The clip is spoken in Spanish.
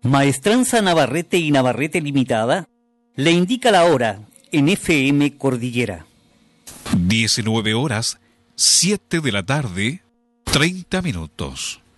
Maestranza Navarrete y Navarrete Limitada le indica la hora en FM Cordillera. 19 horas, 7 de la tarde, 30 minutos.